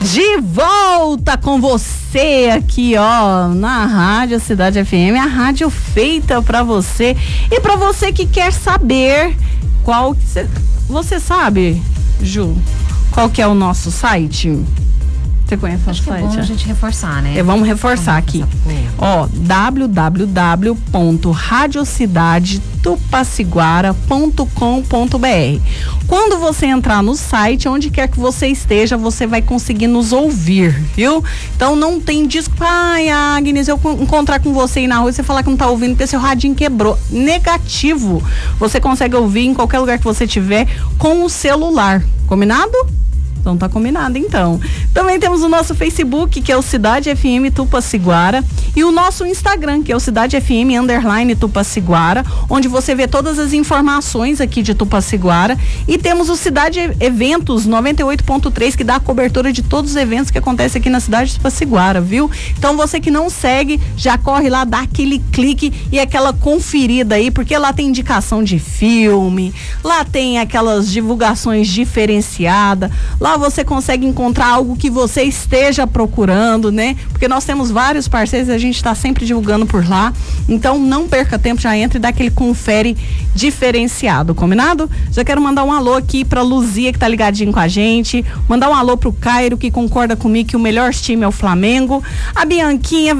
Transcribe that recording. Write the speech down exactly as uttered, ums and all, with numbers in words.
De volta com você aqui, ó, na Rádio Cidade F M, a rádio feita pra você e pra você que quer saber qual cê, você sabe, Ju, qual que é o nosso site? Você conhece o nosso site? É bom a gente reforçar, né? É, vamos reforçar vamos aqui. Ó, w w w ponto radiocidade tupaciguara ponto com ponto b r. Quando você entrar no site, onde quer que você esteja, você vai conseguir nos ouvir, viu? Então não tem desculpa, ai, Agnes, eu encontrar com você aí na rua e você falar que não tá ouvindo porque seu radinho quebrou. Negativo. Você consegue ouvir em qualquer lugar que você estiver com o celular. Combinado? Então tá combinado, então. Também temos o nosso Facebook, que é o Cidade F M Tupaciguara, e o nosso Instagram, que é o Cidade F M underline Tupaciguara, onde você vê todas as informações aqui de Tupaciguara, e temos o Cidade Eventos noventa e oito ponto três, que dá a cobertura de todos os eventos que acontecem aqui na cidade de Tupaciguara, viu? Então você que não segue, já corre lá, dá aquele clique e aquela conferida aí, porque lá tem indicação de filme, lá tem aquelas divulgações diferenciadas, lá você consegue encontrar algo que você esteja procurando, né? Porque nós temos vários parceiros e a gente está sempre divulgando por lá. Então não perca tempo, já entra e dá aquele confere diferenciado, combinado? Já quero mandar um alô aqui pra Luzia, que tá ligadinho com a gente, mandar um alô pro Cairo, que concorda comigo que o melhor time é o Flamengo, a Bianquinha